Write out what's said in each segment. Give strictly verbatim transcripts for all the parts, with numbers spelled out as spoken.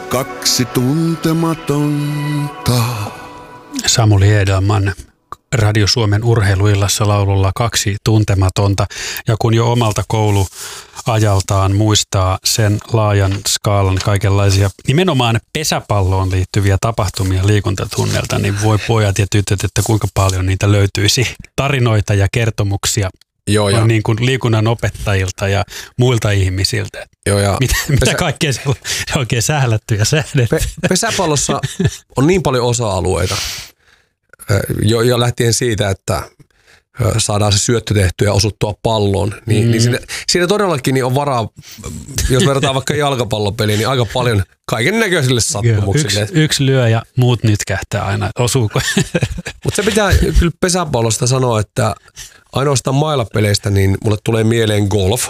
kaksi tuntematonta. Samuli Edelman Radio Suomen urheiluillassa laululla Kaksi tuntematonta. Ja kun jo omalta kouluajaltaan muistaa sen laajan skaalan kaikenlaisia nimenomaan pesäpalloon liittyviä tapahtumia liikuntatunnelta, niin voi pojat ja tytöt, että kuinka paljon niitä löytyisi tarinoita ja kertomuksia. Joo, ja niin kuin liikunnan opettajilta ja muilta ihmisiltä. Joo, ja mitä, pesä... mitä kaikkea se on oikein sählätty ja sähdetty. Pe- pesäpallossa on niin paljon osa-alueita. Jo, jo lähtien siitä, että saadaan se syöttö tehtyä ja osuttua palloon, niin, mm. niin siinä, siinä todellakin niin on varaa, jos verrataan vaikka jalkapallopeliin, niin aika paljon kaiken näköisille sattumuksille. Yksi, yksi lyö ja muut nytkähtää aina, osuuko? Mutta se pitää kyllä pesäpallosta sanoa, että ainoastaan mailapeleistä niin mulle tulee mieleen golf.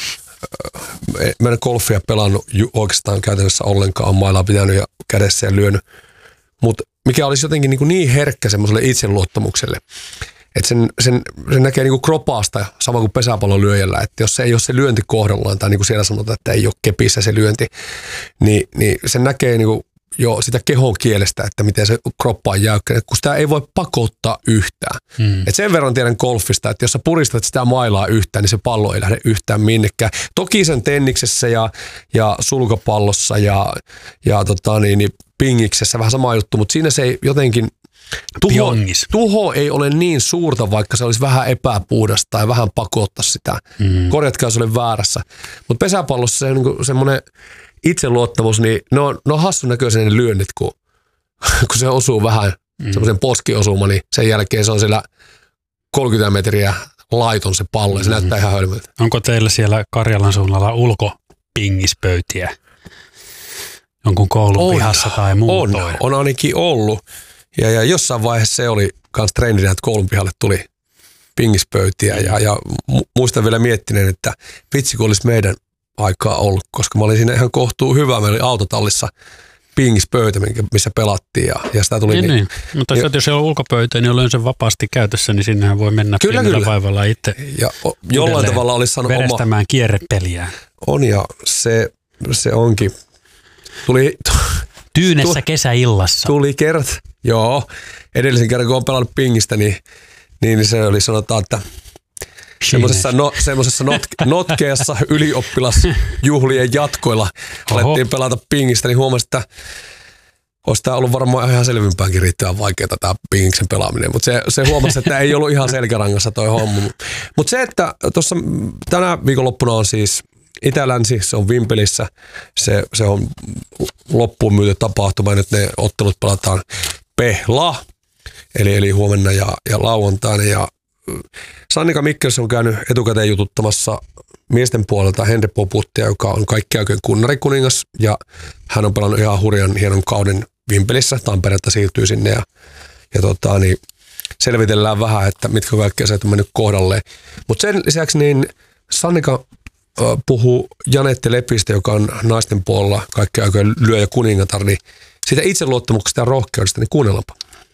Mä en golfia pelannut oikeastaan käytännössä ollenkaan, mailaa pitänyt ja kädessä ja lyönyt, mutta mikä olisi jotenkin niin, niin herkkä semmoiselle itseluottamukselle, että sen, sen, sen näkee niin kuin kropaasta sama kuin pesäpallon lyöjällä, että jos se ei ole se lyönti kohdallaan tai niin kuin siellä sanotaan, että ei ole kepissä se lyönti, niin, niin sen näkee niin kuin jo sitä kehon kielestä, että miten se kroppa on jäykkä, kun sitä ei voi pakottaa yhtään. Hmm. Et sen verran tiedän golfista, että jos sä puristat sitä mailaa yhtään, niin se pallo ei lähde yhtään minnekään. Toki sen tenniksessä ja, ja sulkapallossa ja, ja tota niin, niin pingiksessä vähän sama juttu, mutta siinä se ei jotenkin, tuho, tuho ei ole niin suurta, vaikka se olisi vähän epäpuhdasta tai vähän pakottaa sitä. Hmm. Korjatkaa, jos olen väärässä. Mutta pesäpallossa se on niin semmoinen itseluottamus, niin ne on, ne on hassun näköisiä ne lyönnit, kun, kun se osuu vähän mm. semmoisen poskiosuma, niin sen jälkeen se on siellä kolmekymmentä metriä laiton se pallo ja se mm. näyttää ihan hölmöltä. Onko teillä siellä Karjalan suunnalla ulkopingispöytiä jonkun koulun on, pihassa tai muutoin? On, on ainakin ollut. Ja, ja jossain vaiheessa se oli kans trendinä, että koulun pihalle tuli pingispöytiä ja, ja muistan vielä miettineen, että vitsi kun olisi meidän aikaa ollut, koska mä olin siinä ihan kohtuu hyvä. Meillä oli autotallissa pingispöytä, missä pelattiin ja, ja sitä tuli. Niin, niin. Mutta ja, jos ei ole ulkopöytä, niin on yleensä vapaasti käytössä, niin sinnehän voi mennä kyllä, pienellä vaivalla itse ja jollain tavalla olisi saanut verestämään oma kierrepeliä. On ja se, se onkin. Tuli, Tyynessä tuli, kesäillassa. Tuli kert, joo. Edellisen kerran, kun olen pelannut pingistä, niin, niin se oli sanotaan, että semmoisessa no, not, notkeassa ylioppilasjuhlien jatkoilla alettiin pelata pingistä, niin huomasin, että olisi tämä ollut varmaan ihan selvimpäänkin riittävän vaikeaa tämä pingiksen pelaaminen, mutta se, se huomasi, että ei ollut ihan selkärangassa toi homma. Mutta se, että tuossa tänä viikonloppuna on siis Itä-Länsi, se on Vimpelissä, se, se on loppuun myyty tapahtuma, ja nyt ne ottelut pelataan Pehla, eli, eli huomenna ja, ja lauantaina, ja Sannika Mikkels on käynyt etukäteen jututtamassa miesten puolelta Henri Poputtia, joka on kaikki aikojen kunnarikuningas, ja hän on pelannut ihan hurjan hienon kauden Vimpelissä. Tampereelta siirtyy sinne ja, ja tota, niin selvitellään vähän, että mitkä kaikki asiat on mennyt kohdalleen. Mutta sen lisäksi niin Sannika äh, puhuu Janette Lepistä, joka on naisten puolella kaikki aikojen lyöjä kuningatar, niin siitä itseluottamuksesta ja rohkeudesta, niin kuunnellaanpa.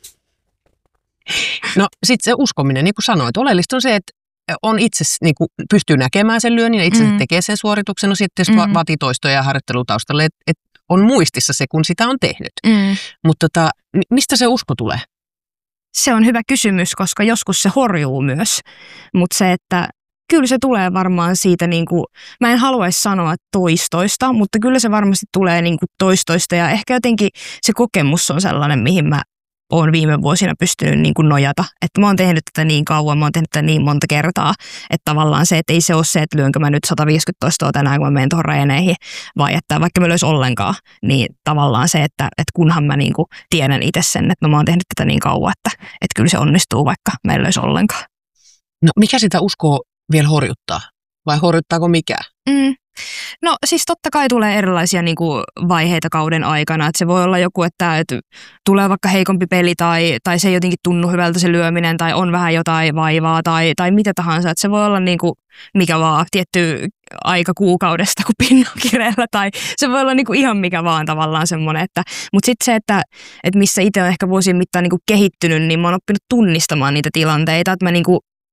No sitten se uskominen, niin kuin sanoit, oleellista on se, että on itse, niin kuin pystyy näkemään sen lyönnin ja itse mm. tekee sen suorituksen. No sitten jos mm. vaatii toistoja ja harjoittelutaustalle, että et on muistissa se, kun sitä on tehnyt. Mm. Mutta tota, mistä se usko tulee? Se on hyvä kysymys, koska joskus se horjuu myös. Mutta se, että kyllä se tulee varmaan siitä, niin kuin, mä en haluaisi sanoa toistoista, mutta kyllä se varmasti tulee niin kuin toistoista. Ja ehkä jotenkin se kokemus on sellainen, mihin mä olen viime vuosina pystynyt niin kuin nojata. Että mä oon tehnyt tätä niin kauan, mä oon tehnyt tätä niin monta kertaa, että tavallaan se, että ei se ole se, että lyönkö mä nyt sata viisikymmentä toistoa tänään, kun mä menen tuohon reeneihin, vai että vaikka mä löys ollenkaan, niin tavallaan se, että, että kunhan mä niin kuin tiedän itse sen, että no mä oon tehnyt tätä niin kauan, että, että kyllä se onnistuu, vaikka mä en löys ollenkaan. No mikä sitä uskoo vielä horjuttaa? Vai horjuttaako mikään? Mm. No siis totta kai tulee erilaisia niin kuin vaiheita kauden aikana, että se voi olla joku, että, että tulee vaikka heikompi peli tai, tai se ei jotenkin tunnu hyvältä se lyöminen tai on vähän jotain vaivaa tai, tai mitä tahansa, että se voi olla niin kuin mikä vaan tietty aika kuukaudesta, kun pinna on kireellä tai se voi olla niin kuin ihan mikä vaan tavallaan semmoinen, että, mutta sitten se, että, että missä itse on ehkä vuosien mittaan niin kuin kehittynyt, niin mä oon oppinut tunnistamaan niitä tilanteita, että mä niin kuin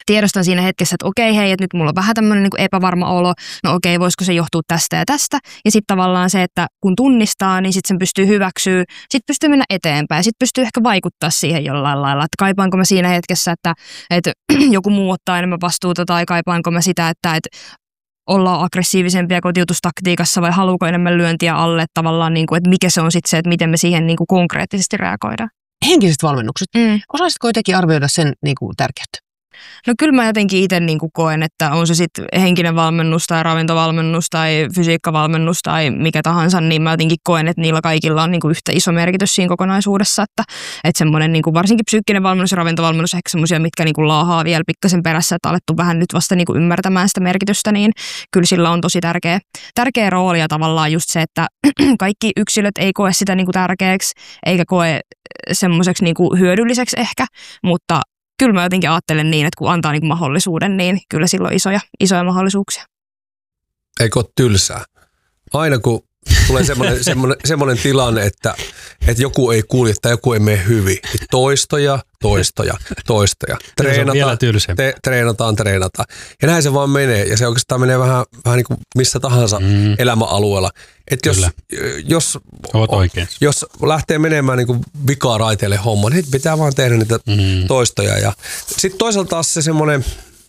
tiedostan siinä hetkessä, että okei, hei, että nyt mulla on vähän tämmöinen niin epävarma olo, no okei, voisiko se johtua tästä ja tästä, ja sitten tavallaan se, että kun tunnistaa, niin sitten sen pystyy hyväksyä, sitten pystyy mennä eteenpäin, sitten pystyy ehkä vaikuttaa siihen jollain lailla, että kaipaanko mä siinä hetkessä, että, että joku muu ottaa enemmän vastuuta, tai kaipaanko mä sitä, että, että ollaan aggressiivisempia kotiutustaktiikassa, vai haluuko enemmän lyöntiä alle, tavallaan, niin kuin, että mikä se on sitten se, että miten me siihen niin kuin konkreettisesti reagoidaan. Henkiset valmennukset. Mm. Osaisitko jotenkin arvioida sen niin kuin tärkeyttä? No kyllä mä jotenkin itse niin kuin koen, että on se sitten henkinen valmennus tai ravintovalmennus tai fysiikkavalmennus tai mikä tahansa, niin mä jotenkin koen, että niillä kaikilla on niin kuin yhtä iso merkitys siinä kokonaisuudessa, että, että semmoinen niin kuin varsinkin psyykkinen valmennus ja ravintovalmennus ehkä semmoisia, mitkä niin kuin laahaa vielä pikkasen perässä, että alettu vähän nyt vasta niin kuin ymmärtämään sitä merkitystä, niin kyllä sillä on tosi tärkeä, tärkeä rooli ja tavallaan just se, että kaikki yksilöt ei koe sitä niin kuin tärkeäksi eikä koe semmoiseksi niin kuin hyödylliseksi ehkä, mutta kyllä mä jotenkin ajattelen niin, että kun antaa niin mahdollisuuden, niin kyllä silloin isoja, isoja mahdollisuuksia. Eikö ole tylsää? Aina kun tulee semmoinen, semmoinen, semmoinen tilanne, että, että joku ei kulje tai joku ei mene hyvin, niin toistoja, toistoja, toistoja. Treenataan, te, treenataan, treenataan. Ja näin se vaan menee. Ja se oikeastaan menee vähän, vähän niin kuin missä tahansa mm. elämäalueella. Että jos, jos, jos lähtee menemään niin kuin vikaa raiteille homma, niin pitää vaan tehdä niitä mm. toistoja. Ja sitten toisaalta taas se semmoinen,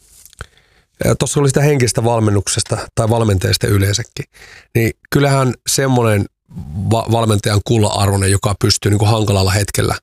tuossa oli sitä henkistä valmennuksesta tai valmentajista yleensäkin, niin kyllähän semmoinen va- valmentajan kulla-arvoinen, joka pystyy niin kuin hankalalla hetkellä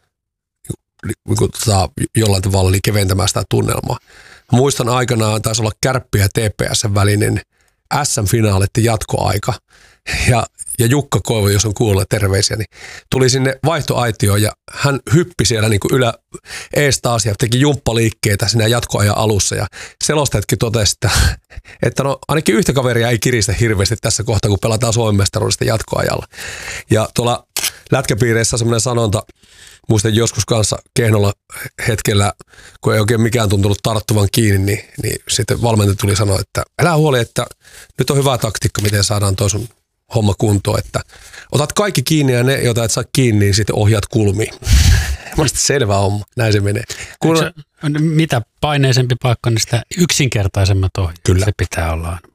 niin kuin, tota, jollain tavalla niin keventämään sitä tunnelmaa. Muistan aikanaan, taisi olla Kärppi ja T P S välinen S M-finaalit jatkoaika. Ja, ja Jukka Koivu, jos on kuulla terveisiä, niin tuli sinne vaihtoaitioon ja hän hyppi siellä niin kuin ylä eestä asia, teki jumppaliikkeitä siinä jatkoajan alussa ja selostajatkin totesi, että, että no ainakin yhtä kaveria ei kiristä hirveästi tässä kohtaa, kun pelataan Suomen mestaruudesta jatkoajalla. Ja tuolla lätkäpiireissä on semmoinen sanonta, muistan joskus kanssa kehnolla hetkellä, kun ei oikein mikään tuntunut tarttuvan kiinni, niin, niin sitten valmentaja tuli sanoa, että älä huoli, että nyt on hyvä taktiikka, miten saadaan toi sun homma kuntoon, että otat kaikki kiinni ja ne, joita et saa kiinni, niin sitten ohjaat kulmiin. Mielestäni selvä homma, näin se menee. Kun... Se, mitä paineisempi paikka, niin sitä yksinkertaisemmat ohjeet. Kyllä. Se pitää olla.